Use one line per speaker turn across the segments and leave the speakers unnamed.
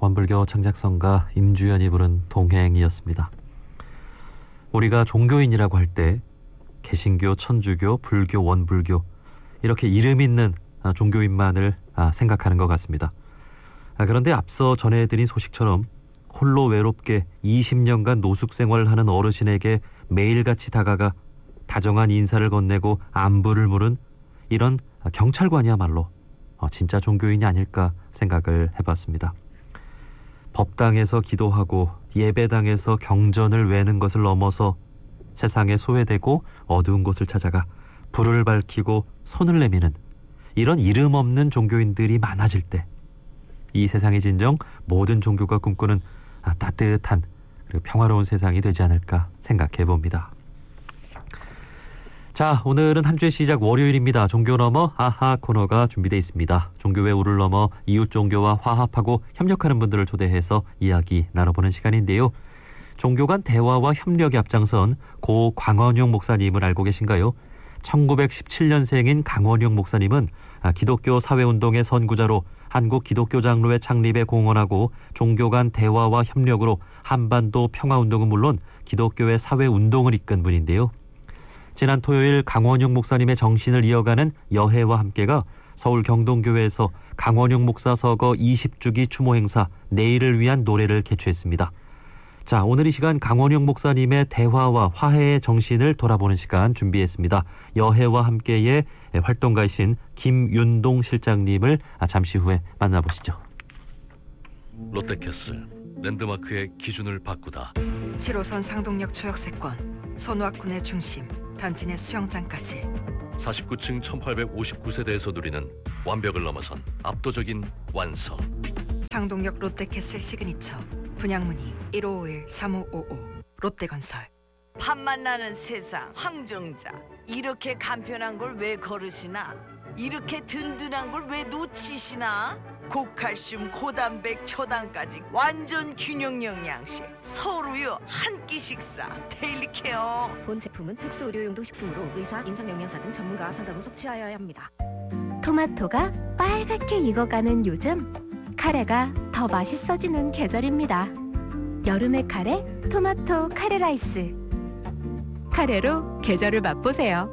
원불교 창작성가 임주연이 부른 동행이었습니다. 우리가 종교인이라고 할 때 개신교, 천주교, 불교, 원불교 이렇게 이름 있는 종교인만을 생각하는 것 같습니다. 그런데 앞서 전해드린 소식처럼 홀로 외롭게 20년간 노숙 생활을 하는 어르신에게 매일같이 다가가 다정한 인사를 건네고 안부를 물은 이런 경찰관이야말로 진짜 종교인이 아닐까 생각을 해봤습니다. 법당에서 기도하고 예배당에서 경전을 외는 것을 넘어서 세상에 소외되고 어두운 곳을 찾아가 불을 밝히고 손을 내미는 이런 이름 없는 종교인들이 많아질 때 이 세상의 진정 모든 종교가 꿈꾸는 따뜻한 그리고 평화로운 세상이 되지 않을까 생각해 봅니다. 자, 오늘은 한 주의 시작 월요일입니다. 종교 너머 아하 코너가 준비되어 있습니다. 종교의 우를 넘어 이웃 종교와 화합하고 협력하는 분들을 초대해서 이야기 나눠보는 시간인데요. 종교 간 대화와 협력에 앞장선 고 강원용 목사님을 알고 계신가요? 1917년생인 강원용 목사님은 기독교 사회운동의 선구자로 한국 기독교 장로회 창립에 공헌하고 종교 간 대화와 협력으로 한반도 평화운동은 물론 기독교의 사회운동을 이끈 분인데요. 지난 토요일 강원용 목사님의 정신을 이어가는 여해와 함께가 서울 경동교회에서 강원용 목사 서거 20주기 추모 행사 내일을 위한 노래를 개최했습니다. 자, 오늘 이 시간 강원용 목사님의 대화와 화해의 정신을 돌아보는 시간 준비했습니다. 여해와 함께의 활동가이신 김윤동 실장님을 잠시 후에 만나보시죠.
롯데캐슬 랜드마크의 기준을 바꾸다.
7호선 상동역 초역세권, 선화군의 중심, 단지 내 수영장까지
49층 1859세대에서 누리는 완벽을 넘어선 압도적인 완성.
상동역 롯데캐슬 시그니처 분양문의 1551-3555 롯데건설.
팝만 나는 세상 황정자, 이렇게 간편한 걸 왜 걸으시나? 이렇게 든든한 걸 왜 놓치시나? 고칼슘 고단백 초당까지 완전 균형 영양식 서울우유 한 끼 식사 데일리 케어.
본 제품은 특수 의료용도 식품으로 의사, 임상영양사 등 전문가와 상담 후 섭취하여야 합니다.
토마토가 빨갛게 익어가는 요즘, 카레가 더 맛있어지는 계절입니다. 여름의 카레, 토마토 카레 라이스. 카레로 계절을 맛보세요.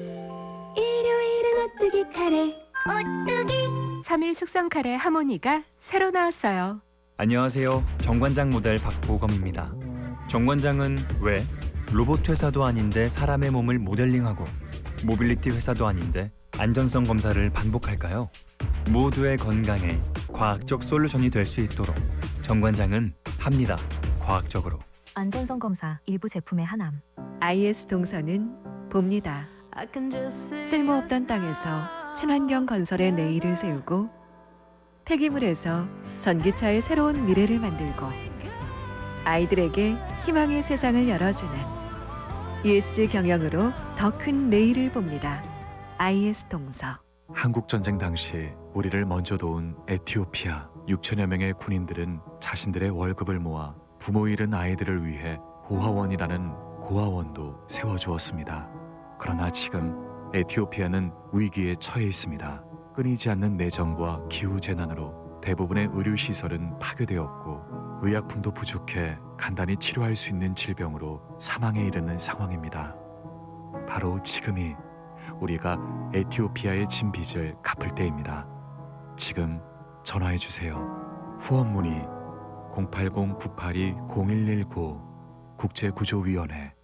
일요일은 오뚜기 카레. 오뚜기 3일 숙성 카레 하모니가 새로 나왔어요.
안녕하세요. 정관장 모델 박보검입니다. 정관장은 왜 로봇 회사도 아닌데 사람의 몸을 모델링하고 모빌리티 회사도 아닌데 안전성 검사를 반복할까요? 모두의 건강에 과학적 솔루션이 될 수 있도록 정관장은 합니다. 과학적으로.
안전성 검사 일부 제품의 하남.
IS 동서는 봅니다. 쓸모없던 땅에서 친환경 건설의 내일을 세우고 폐기물에서 전기차의 새로운 미래를 만들고 아이들에게 희망의 세상을 열어주는 ESG 경영으로 더 큰 내일을 봅니다. IS 동서.
한국전쟁 당시 우리를 먼저 도운 에티오피아 6천여 명의 군인들은 자신들의 월급을 모아 부모 잃은 아이들을 위해 고아원이라는 고아원도 세워주었습니다. 그러나 지금 에티오피아는 위기에 처해 있습니다. 끊이지 않는 내전과 기후재난으로 대부분의 의료시설은 파괴되었고 의약품도 부족해 간단히 치료할 수 있는 질병으로 사망에 이르는 상황입니다. 바로 지금이 우리가 에티오피아의 진 빚을 갚을 때입니다. 지금 전화해주세요. 후원 문의 080-982-0119 국제구조위원회